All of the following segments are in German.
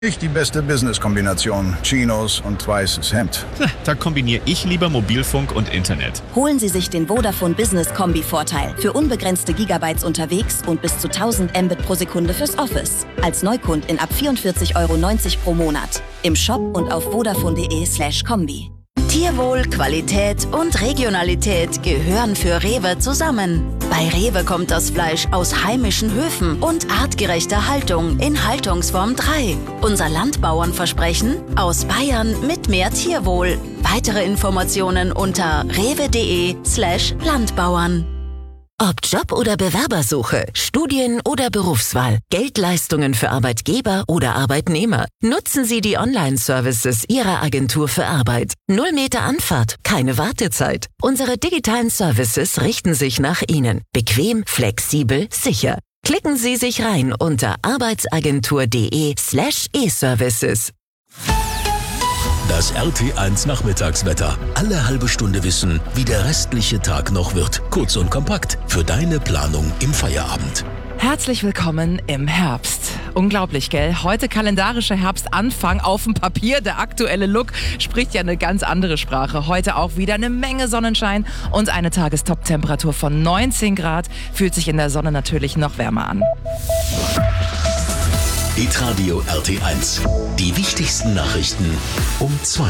Nicht die beste Business-Kombination. Chinos und weißes Hemd. Da kombiniere ich lieber Mobilfunk und Internet. Holen Sie sich den Vodafone Business Kombi-Vorteil. Für unbegrenzte Gigabytes unterwegs und bis zu 1000 Mbit pro Sekunde fürs Office. Als Neukundin ab 44,90 € pro Monat. Im Shop und auf vodafone.de/kombi. Tierwohl, Qualität und Regionalität gehören für Rewe zusammen. Bei Rewe kommt das Fleisch aus heimischen Höfen und artgerechter Haltung in Haltungsform 3. Unser Landbauernversprechen: aus Bayern mit mehr Tierwohl. Weitere Informationen unter rewe.de/Landbauern. Ob Job- oder Bewerbersuche, Studien- oder Berufswahl, Geldleistungen für Arbeitgeber oder Arbeitnehmer. Nutzen Sie die Online-Services Ihrer Agentur für Arbeit. 0 Meter Anfahrt, keine Wartezeit. Unsere digitalen Services richten sich nach Ihnen. Bequem, flexibel, sicher. Klicken Sie sich rein unter arbeitsagentur.de/e-Services. Das RT1 Nachmittagswetter. Alle halbe Stunde wissen, wie der restliche Tag noch wird. Kurz und kompakt für deine Planung im Feierabend. Herzlich willkommen im Herbst. Unglaublich, gell? Heute kalendarischer Herbstanfang auf dem Papier. Der aktuelle Look spricht ja eine ganz andere Sprache. Heute auch wieder eine Menge Sonnenschein und eine Tagestop-Temperatur von 19 Grad. Fühlt sich in der Sonne natürlich noch wärmer an. Hitradio RT1. Die wichtigsten Nachrichten um 2.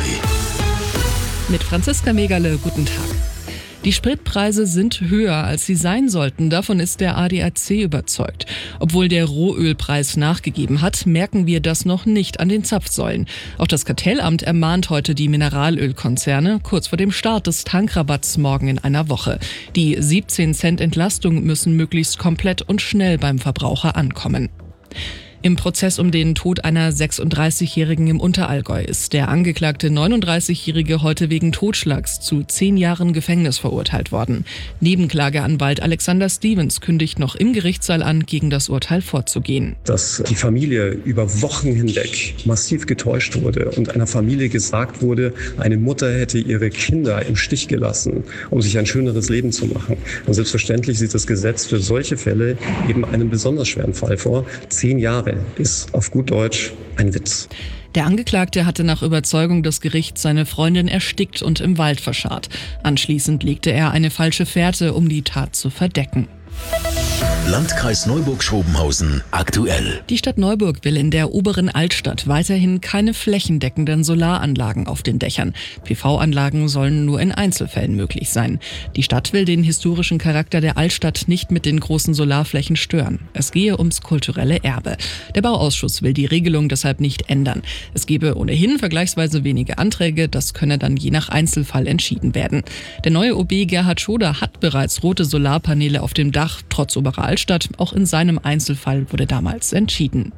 Mit Franziska Megerle, guten Tag. Die Spritpreise sind höher, als sie sein sollten. Davon ist der ADAC überzeugt. Obwohl der Rohölpreis nachgegeben hat, merken wir das noch nicht an den Zapfsäulen. Auch das Kartellamt ermahnt heute die Mineralölkonzerne kurz vor dem Start des Tankrabatts morgen in einer Woche. Die 17 Cent Entlastung müssen möglichst komplett und schnell beim Verbraucher ankommen. Im Prozess um den Tod einer 36-Jährigen im Unterallgäu ist der angeklagte 39-Jährige heute wegen Totschlags zu 10 Jahren Gefängnis verurteilt worden. Nebenklageanwalt Alexander Stevens kündigt noch im Gerichtssaal an, gegen das Urteil vorzugehen. Dass die Familie über Wochen hinweg massiv getäuscht wurde und einer Familie gesagt wurde, eine Mutter hätte ihre Kinder im Stich gelassen, um sich ein schöneres Leben zu machen. Und selbstverständlich sieht das Gesetz für solche Fälle eben einen besonders schweren Fall vor. 10 Jahre ist auf gut Deutsch ein Witz. Der Angeklagte hatte nach Überzeugung des Gerichts seine Freundin erstickt und im Wald verscharrt. Anschließend legte er eine falsche Fährte, um die Tat zu verdecken. Landkreis Neuburg-Schrobenhausen aktuell. Die Stadt Neuburg will in der oberen Altstadt weiterhin keine flächendeckenden Solaranlagen auf den Dächern. PV-Anlagen sollen nur in Einzelfällen möglich sein. Die Stadt will den historischen Charakter der Altstadt nicht mit den großen Solarflächen stören. Es gehe ums kulturelle Erbe. Der Bauausschuss will die Regelung deshalb nicht ändern. Es gebe ohnehin vergleichsweise wenige Anträge, das könne dann je nach Einzelfall entschieden werden. Der neue OB Gerhard Schoder hat bereits rote Solarpaneele auf dem Dach, trotz oberer Altstadt. Auch in seinem Einzelfall wurde damals entschieden.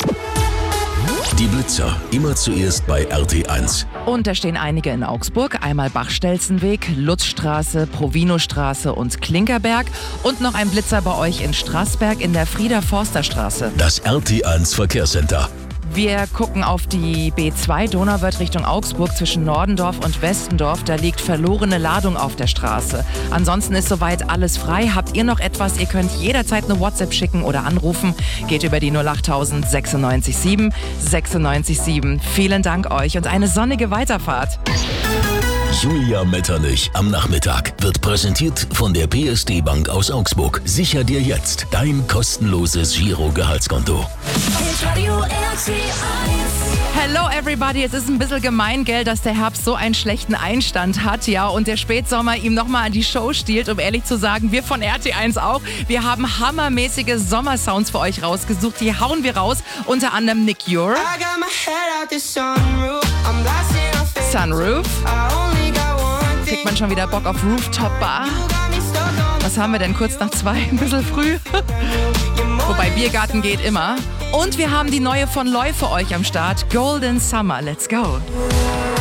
Die Blitzer, immer zuerst bei RT1. Und da stehen einige in Augsburg. Einmal Bachstelzenweg, Lutzstraße, Provinostraße und Klinkerberg. Und noch ein Blitzer bei euch in Straßberg in der Frieder-Forster-Straße. Das RT1 Verkehrscenter. Wir gucken auf die B2 Donauwörth Richtung Augsburg zwischen Nordendorf und Westendorf. Da liegt verlorene Ladung auf der Straße. Ansonsten ist soweit alles frei. Habt ihr noch etwas? Ihr könnt jederzeit eine WhatsApp schicken oder anrufen. Geht über die 08000 967 967. Vielen Dank euch und eine sonnige Weiterfahrt. Julia Metternich am Nachmittag wird präsentiert von der PSD Bank aus Augsburg. Sicher dir jetzt dein kostenloses Giro-Gehaltskonto. Hello everybody, es ist ein bisschen gemein, gell, dass der Herbst so einen schlechten Einstand hat, ja, und der Spätsommer ihm nochmal an die Show stiehlt, um ehrlich zu sagen, wir von RT1 auch. Wir haben hammermäßige Sommersounds für euch rausgesucht, die hauen wir raus, unter anderem Nick Ure, Sunroof, kriegt man schon wieder Bock auf Rooftop Bar. Was haben wir denn kurz nach 2? Ein bisschen früh. Wobei Biergarten geht immer. Und wir haben die neue von Loi für euch am Start. Golden Summer. Let's go.